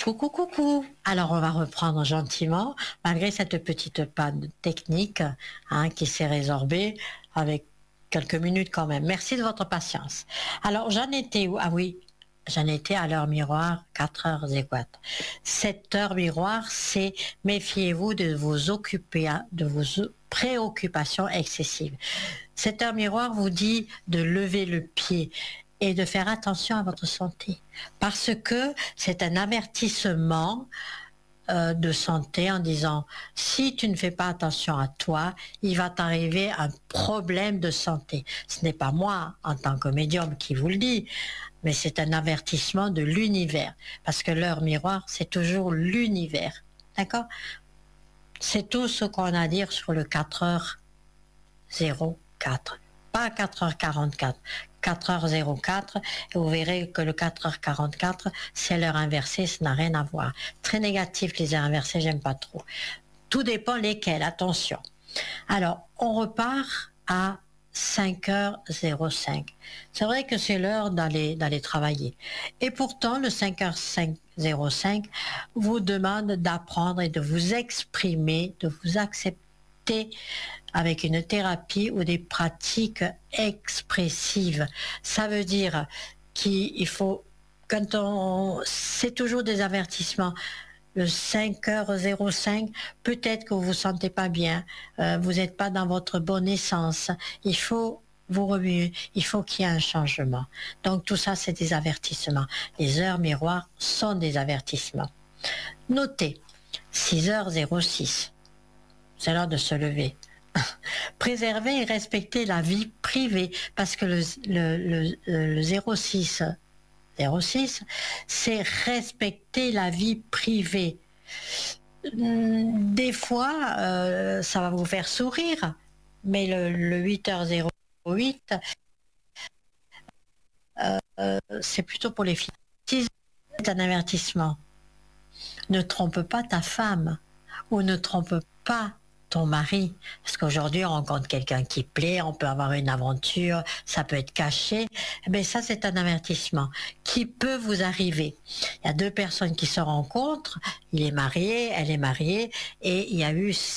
Coucou, coucou. Alors, on va reprendre gentiment, malgré cette petite panne technique qui s'est résorbée avec quelques minutes quand même. Merci de votre patience. Alors, j'en étais où? Ah oui, j'en étais à l'heure miroir, 4 heures égouttes. Cette heure miroir, c'est méfiez-vous de vos de vos préoccupations excessives. Cette heure miroir vous dit de lever le pied et de faire attention à votre santé. Parce que c'est un avertissement de santé en disant si tu ne fais pas attention à toi, il va t'arriver un problème de santé. Ce n'est pas moi en tant que médium qui vous le dit, mais c'est un avertissement de l'univers. Parce que l'heure miroir, c'est toujours l'univers. D'accord? C'est tout ce qu'on a à dire sur le 4h04. Pas 4h44. 4h04, et vous verrez que le 4h44, c'est l'heure inversée, ça n'a rien à voir. Très négatif, les heures inversées, j'aime pas trop. Tout dépend lesquelles, attention. Alors, on repart à 5h05. C'est vrai que c'est l'heure d'aller travailler. Et pourtant, le 5h05 vous demande d'apprendre et de vous exprimer, de vous accepter avec une thérapie ou des pratiques expressives. Ça veut dire qu'il faut, c'est toujours des avertissements. Le 5h05, peut-être que vous vous sentez pas bien, vous n'êtes pas dans votre bonne essence. Il faut vous remuer, il faut qu'il y ait un changement. Donc tout ça, c'est des avertissements. Les heures miroirs sont des avertissements. Notez, 6h06, c'est l'heure de se lever. Préserver et respecter la vie privée, parce que le 06, c'est respecter la vie privée. Des fois, ça va vous faire sourire, mais le 8h08, c'est plutôt pour les filles. Si c'est un avertissement, ne trompe pas ta femme ou ne trompe pas ton mari, parce qu'aujourd'hui on rencontre quelqu'un qui plaît, on peut avoir une aventure, ça peut être caché, mais ça c'est un avertissement qui peut vous arriver. Il y a deux personnes qui se rencontrent, il est marié, elle est mariée, et il y a eu